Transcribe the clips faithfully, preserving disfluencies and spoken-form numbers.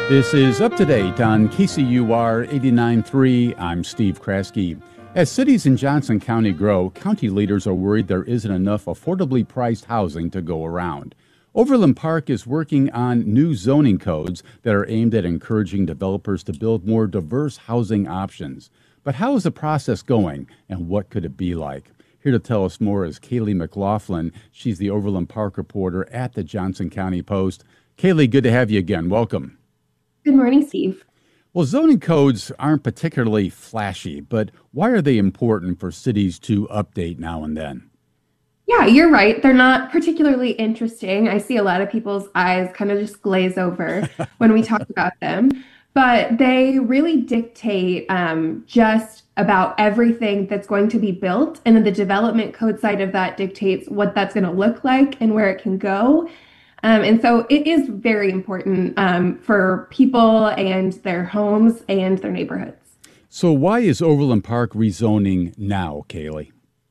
This is Up to Date on K C U R eighty-nine point three. I'm Steve Kraske. As cities in Johnson County grow, county leaders are worried there isn't enough affordably priced housing to go around. Overland Park is working on new zoning codes that are aimed at encouraging developers to build more diverse housing options. But how is the process going, and what could it be like? Here to tell us more is Kaylee McLaughlin. She's the Overland Park reporter at the Johnson County Post. Kaylee, good to have you again. Welcome. Good morning, Steve. Well, zoning codes aren't particularly flashy, but why are they important for cities to update now and then? Yeah, you're right. They're not particularly interesting. I see a lot of people's eyes kind of just glaze over when we talk about them, but they really dictate um, just about everything that's going to be built. And then the development code side of that dictates what that's going to look like and where it can go. Um, and so it is very important um, for people and their homes and their neighborhoods. So why is Overland Park rezoning now, Kaylee?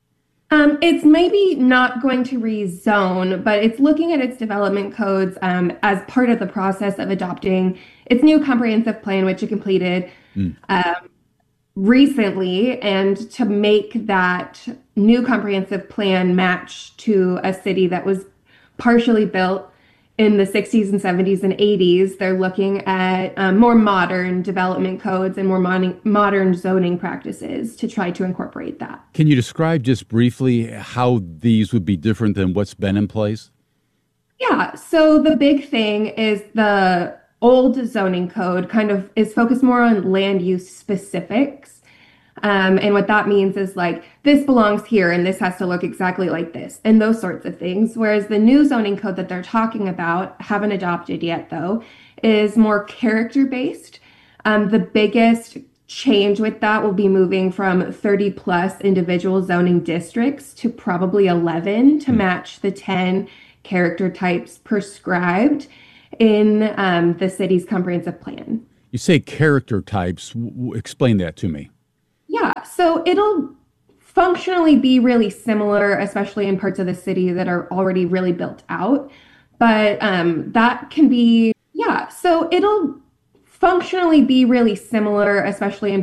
Um, it's maybe not going to rezone, but it's looking at its development codes um, as part of the process of adopting its new comprehensive plan, which it completed mm. um, recently, and to make that new comprehensive plan match to a city that was partially built in the sixties and seventies and eighties. They're looking at um, more modern development codes and more mon- modern zoning practices to try to incorporate that. Can you describe just briefly how these would be different than what's been in place? Yeah, so the big thing is the old zoning code kind of is focused more on land use specifics. Um, and what that means is like, this belongs here and this has to look exactly like this and those sorts of things. Whereas the new zoning code that they're talking about, haven't adopted yet though, is more character based. Um, the biggest change with that will be moving from thirty plus individual zoning districts to probably eleven to match the ten character types prescribed in um, the city's comprehensive plan. You say character types. W- explain that to me. Yeah, so it'll functionally be really similar, especially in parts of the city that are already really built out. But um, that can be, yeah, so it'll functionally be really similar, especially in